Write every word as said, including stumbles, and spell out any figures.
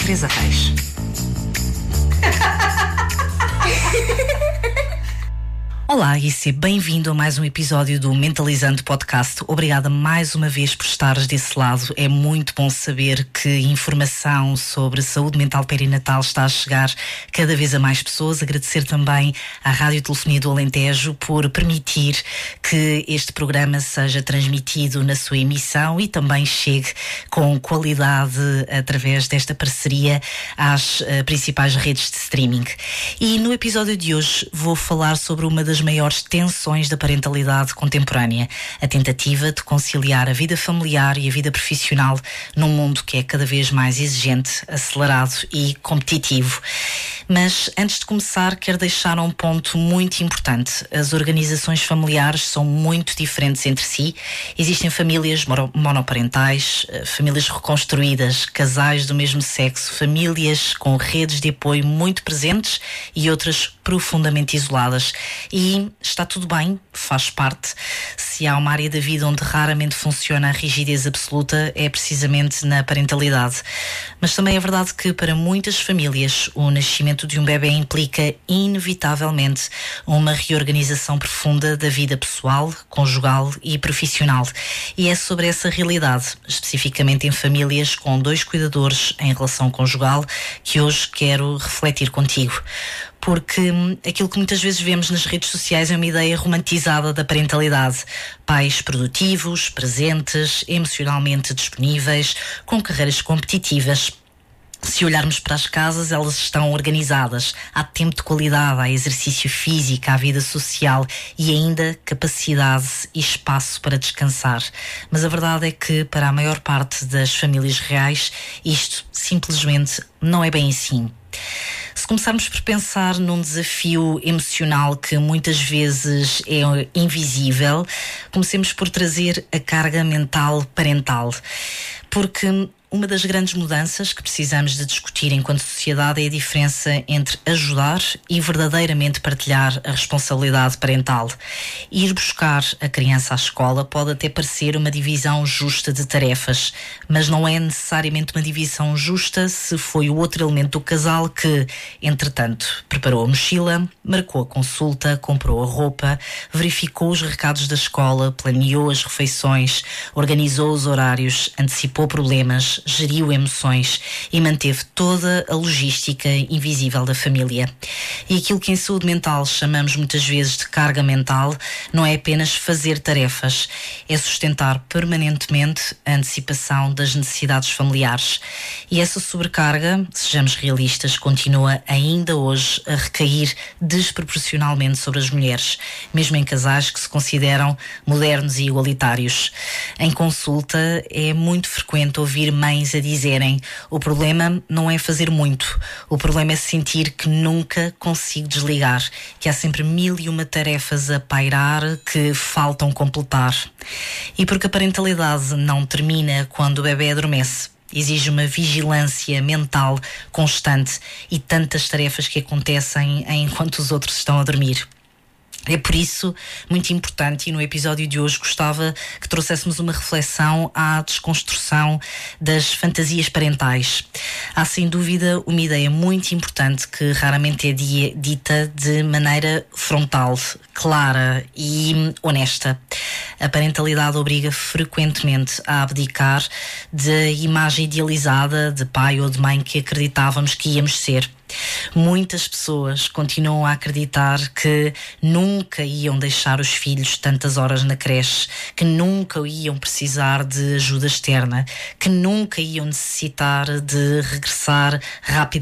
Teresa Reis. Olá e seja bem-vindo a mais um episódio do Mentalizando Podcast. Obrigada mais uma vez por estares desse lado. É muito bom saber que informação sobre saúde mental perinatal está a chegar cada vez a mais pessoas. Agradecer também à Rádio Telefonia do Alentejo por permitir que este programa seja transmitido na sua emissão e também chegue com qualidade através desta parceria às uh, principais redes de streaming. E no episódio de hoje vou falar sobre uma das maiores tensões da parentalidade contemporânea, a tentativa de conciliar a vida familiar e a vida profissional num mundo que é cada vez mais exigente, acelerado e competitivo. Mas antes de começar, quero deixar um ponto muito importante. As organizações familiares são muito diferentes entre si. Existem famílias monoparentais, famílias reconstruídas, casais do mesmo sexo, famílias com redes de apoio muito presentes e outras profundamente isoladas. E está tudo bem, faz parte. Se há uma área da vida onde raramente funciona a rigidez absoluta, é precisamente na parentalidade. Mas também é verdade que para muitas famílias o nascimento de um bebê implica inevitavelmente uma reorganização profunda da vida pessoal, conjugal e profissional. E é sobre essa realidade, especificamente em famílias com dois cuidadores em relação conjugal, que hoje quero refletir contigo. Porque aquilo que muitas vezes vemos nas redes sociais é uma ideia romantizada da parentalidade. Pais produtivos, presentes, emocionalmente disponíveis, com carreiras competitivas. Se olharmos para as casas, elas estão organizadas. Há tempo de qualidade, há exercício físico, há vida social e ainda capacidade e espaço para descansar. Mas a verdade é que, para a maior parte das famílias reais, isto simplesmente não é bem assim. Se começarmos por pensar num desafio emocional que muitas vezes é invisível, comecemos por trazer a carga mental parental. Porque uma das grandes mudanças que precisamos de discutir enquanto sociedade é a diferença entre ajudar e verdadeiramente partilhar a responsabilidade parental. Ir buscar a criança à escola pode até parecer uma divisão justa de tarefas, mas não é necessariamente uma divisão justa se foi o outro elemento do casal que, entretanto, preparou a mochila, marcou a consulta, comprou a roupa, verificou os recados da escola, planeou as refeições, organizou os horários, antecipou problemas, geriu emoções e manteve toda a logística invisível da família. E aquilo que em saúde mental chamamos muitas vezes de carga mental não é apenas fazer tarefas, é sustentar permanentemente a antecipação das necessidades familiares. E essa sobrecarga, sejamos realistas, continua ainda hoje a recair desproporcionalmente sobre as mulheres, mesmo em casais que se consideram modernos e igualitários. Em consulta é muito frequente ouvir mães a dizerem: o problema não é fazer muito, o problema é sentir que nunca consigo desligar, que há sempre mil e uma tarefas a pairar que faltam completar. E porque a parentalidade não termina quando o bebê adormece, exige uma vigilância mental constante e tantas tarefas que acontecem enquanto os outros estão a dormir. É por isso muito importante, e no episódio de hoje gostava que trouxéssemos uma reflexão à desconstrução das fantasias parentais. Há sem dúvida uma ideia muito importante que raramente é dita de maneira frontal, clara e honesta. A parentalidade obriga frequentemente a abdicar da imagem idealizada de pai ou de mãe que acreditávamos que íamos ser. Muitas pessoas continuam a acreditar que nunca iam deixar os filhos tantas horas na creche, que nunca iam precisar de ajuda externa, que nunca iam necessitar de regressar rapidamente